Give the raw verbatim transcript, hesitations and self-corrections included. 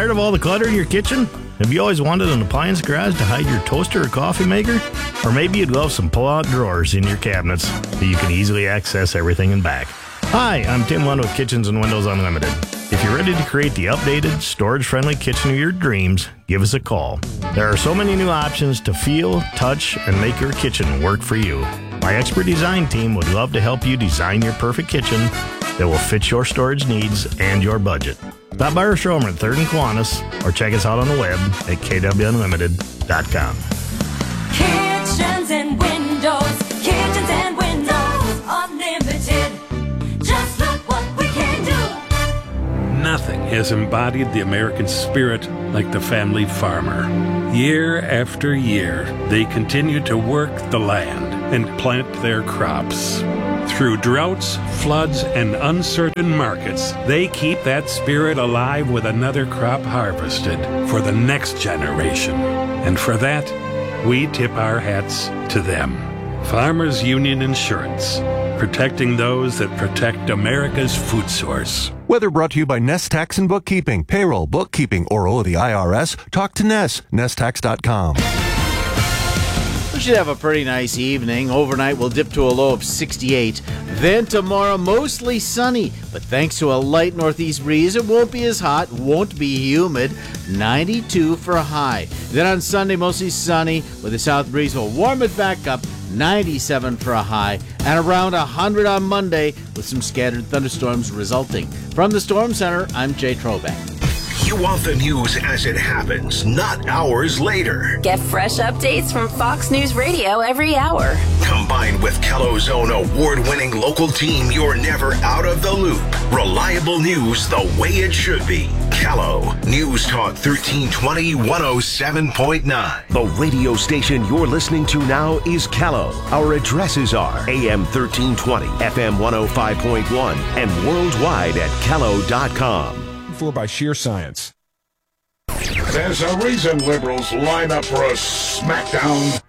Tired of all the clutter in your kitchen? Have you always wanted an appliance garage to hide your toaster or coffee maker? Or maybe you'd love some pull-out drawers in your cabinets so you can easily access everything and back. Hi, I'm Tim Lund with Kitchens and Windows Unlimited. If you're ready to create the updated, storage-friendly kitchen of your dreams, give us a call. There are so many new options to feel, touch, and make your kitchen work for you. My expert design team would love to help you design your perfect kitchen that will fit your storage needs and your budget. Stop by our showroom at third and Kiwanis or check us out on the web at k w unlimited dot com. Kitchens and Windows, Kitchens and Windows Unlimited. Just look what we can do. Nothing has embodied the American spirit like the family farmer. Year after year, they continue to work the land and plant their crops. Through droughts, floods, and uncertain markets, they keep that spirit alive with another crop harvested for the next generation. And for that, we tip our hats to them. Farmers Union Insurance, protecting those that protect America's food source. Weather brought to you by Nest Tax and Bookkeeping, Payroll, Bookkeeping, or owe the I R S. Talk to Ness, nest tax dot com. We should have a pretty nice evening. Overnight, we'll dip to a low of sixty-eight. Then tomorrow, mostly sunny. But thanks to a light northeast breeze, it won't be as hot, won't be humid. ninety-two for a high. Then on Sunday, mostly sunny, with a south breeze will warm it back up. ninety-seven for a high. And around one hundred on Monday, with some scattered thunderstorms resulting. From the Storm Center, I'm Jay Trobeck. You want the news as it happens, not hours later. Get fresh updates from Fox News Radio every hour. Combined with Kello's own award-winning local team, you're never out of the loop. Reliable news the way it should be. Kello, News Talk thirteen twenty, one oh seven point nine. The radio station you're listening to now is Kello. Our addresses are A M thirteen twenty, F M one oh five point one, and worldwide at kello dot com. For by sheer science. There's a reason liberals line up for a smackdown